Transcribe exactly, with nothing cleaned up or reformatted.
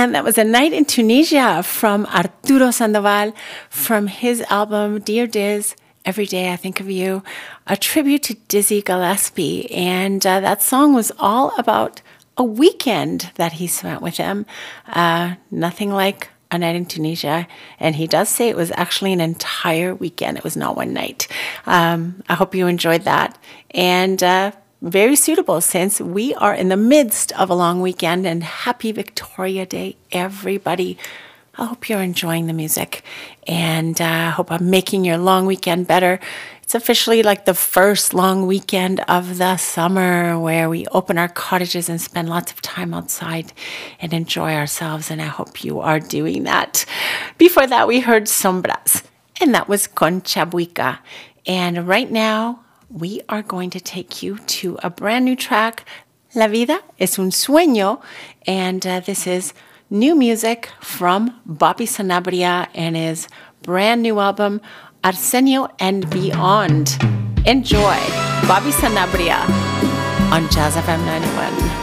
And that was A Night in Tunisia from Arturo Sandoval from his album Dear Diz, Every Day I Think of You, a tribute to Dizzy Gillespie. And uh, that song was all about a weekend that he spent with him. Uh, nothing like A Night in Tunisia. And he does say it was actually an entire weekend. It was not one night. Um, I hope you enjoyed that. And uh, very suitable since we are in the midst of a long weekend, and happy Victoria Day, everybody. I hope you're enjoying the music, and I uh, hope I'm making your long weekend better. It's officially like the first long weekend of the summer where we open our cottages and spend lots of time outside and enjoy ourselves, and I hope you are doing that. Before that, we heard Sombras, and that was Concha Buica. And right now, we are going to take you to a brand new track, La Vida es un Sueño, and uh, this is new music from Bobby Sanabria and his brand new album, Arsenio and Beyond. Enjoy Bobby Sanabria on Jazz F M ninety-one.